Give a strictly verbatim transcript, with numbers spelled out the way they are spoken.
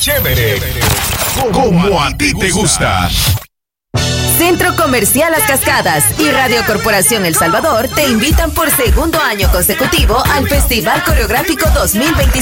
chévere, como a ti te gusta. Centro Comercial Las Cascadas y Radio Corporación El Salvador te invitan por segundo año consecutivo al Festival Coreográfico dos mil veinticinco.